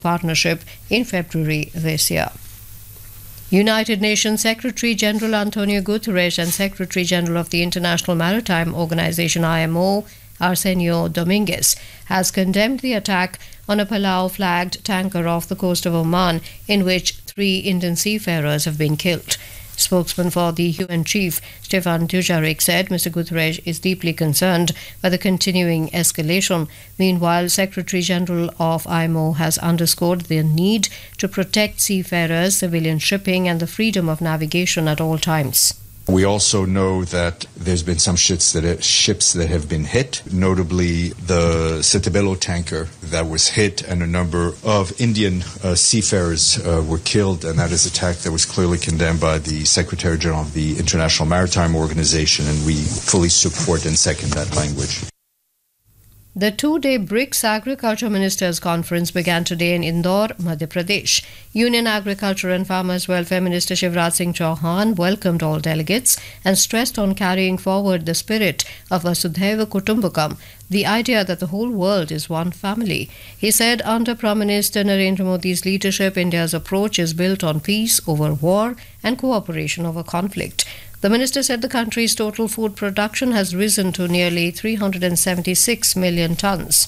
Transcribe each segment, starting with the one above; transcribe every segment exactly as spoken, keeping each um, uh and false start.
partnership in February this year. United Nations Secretary General Antonio Guterres and Secretary General of the International Maritime Organization I M O, Arsenio Dominguez, has condemned the attack on a Palau-flagged tanker off the coast of Oman, in which three Indian seafarers have been killed. Spokesman for the U N chief, Stefan Dujarric, said Mister Guterres is deeply concerned by the continuing escalation. Meanwhile, Secretary General of I M O has underscored the need to protect seafarers, civilian shipping and the freedom of navigation at all times. We also know that there's been some ships that, ships that have been hit, notably the Setebelo tanker that was hit, and a number of Indian uh, seafarers uh, were killed, and that is an attack that was clearly condemned by the Secretary General of the International Maritime Organization, and we fully support and second that language. The two-day BRICS Agriculture Ministers' Conference began today in Indore, Madhya Pradesh. Union Agriculture and Farmers Welfare Minister Shivraj Singh Chauhan welcomed all delegates and stressed on carrying forward the spirit of Vasudhaiva Kutumbakam, the idea that the whole world is one family. He said under Prime Minister Narendra Modi's leadership, India's approach is built on peace over war and cooperation over conflict. The minister said the country's total food production has risen to nearly three hundred seventy-six million tons.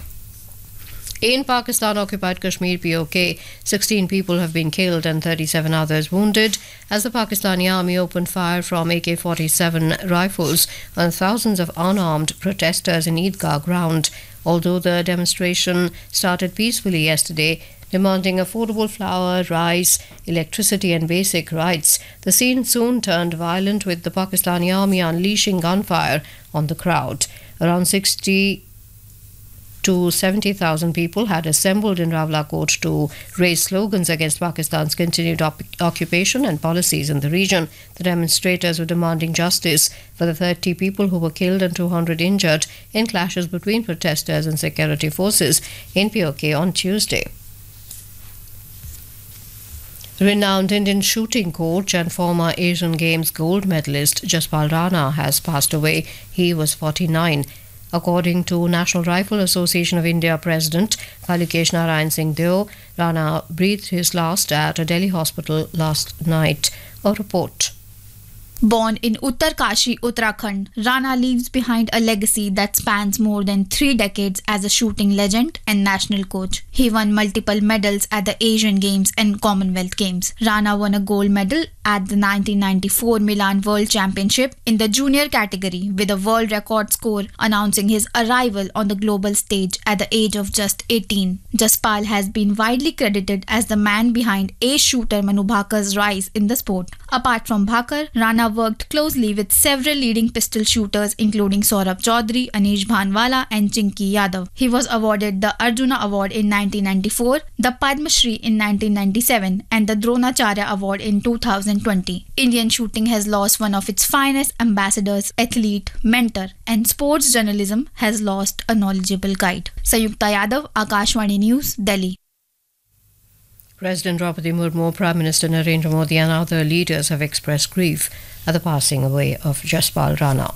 In Pakistan-occupied Kashmir P O K, sixteen people have been killed and thirty-seven others wounded as the Pakistani army opened fire from A K forty-seven rifles on thousands of unarmed protesters in Eidgah ground. Although the demonstration started peacefully yesterday, demanding affordable flour, rice, electricity and basic rights, the scene soon turned violent, with the Pakistani army unleashing gunfire on the crowd. Around sixty to seventy thousand people had assembled in Rawalakot to raise slogans against Pakistan's continued op- occupation and policies in the region. The demonstrators were demanding justice for the thirty people who were killed and two hundred injured in clashes between protesters and security forces in P O K on Tuesday. Renowned Indian shooting coach and former Asian Games gold medalist Jaspal Rana has passed away. He was forty-nine. According to National Rifle Association of India President Kalikesh Narayan Singh Deo, Rana breathed his last at a Delhi hospital last night. A report. Born in Uttarkashi, Uttarakhand, Rana leaves behind a legacy that spans more than three decades as a shooting legend and national coach. He won multiple medals at the Asian Games and Commonwealth Games. Rana won a gold medal at the nineteen ninety-four Milan World Championship in the junior category with a world record score, announcing his arrival on the global stage at the age of just eighteen. Jaspal has been widely credited as the man behind ace shooter Manu Bhakar's rise in the sport. Apart from Bhakar, Rana worked closely with several leading pistol shooters including Saurabh Chaudhary, Anish Bhanwala and Chinky Yadav. He was awarded the Arjuna Award in nineteen ninety-four, the Padma Shri in nineteen ninety-seven and the Dronacharya Award in two thousand twenty. Indian shooting has lost one of its finest ambassadors, athlete, mentor, and sports journalism has lost a knowledgeable guide. Sayukta Yadav, Akashvani News, Delhi. President Draupadi Murmu, Prime Minister Narendra Modi and other leaders have expressed grief at the passing away of Jaspal Rana.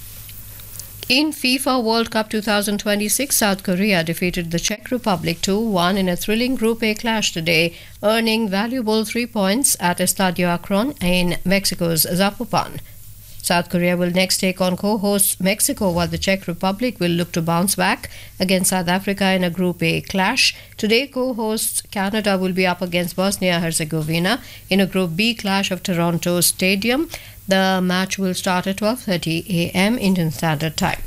In FIFA World Cup twenty twenty-six, South Korea defeated the Czech Republic two one in a thrilling Group A clash today, earning valuable three points at Estadio Akron in Mexico's Zapopan. South Korea will next take on co-hosts Mexico, while the Czech Republic will look to bounce back against South Africa in a Group A clash. Today, co-hosts Canada will be up against Bosnia-Herzegovina in a Group B clash of Toronto Stadium. The match will start at twelve thirty a.m. Indian Standard Time.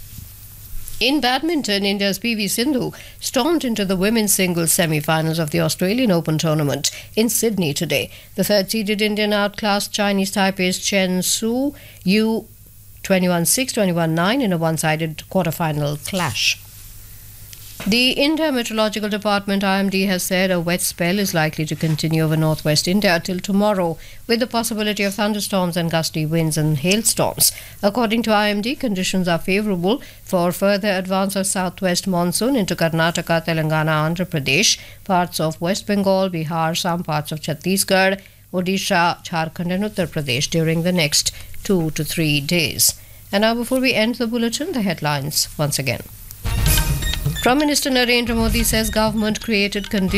In badminton, India's P V Sindhu stormed into the women's singles semi-finals of the Australian Open tournament in Sydney today. The third-seeded Indian outclassed Chinese Taipei's Chen Su Yu twenty-one six, twenty-one nine in a one-sided quarter-final clash. The India Meteorological Department I M D has said a wet spell is likely to continue over northwest India till tomorrow, with the possibility of thunderstorms and gusty winds and hailstorms. According to I M D, conditions are favourable for further advance of southwest monsoon into Karnataka, Telangana, Andhra Pradesh, parts of West Bengal, Bihar, some parts of Chhattisgarh, Odisha, Jharkhand and Uttar Pradesh during the next two to three days. And now, before we end the bulletin, the headlines once again. Prime Minister Narendra Modi says government created conditions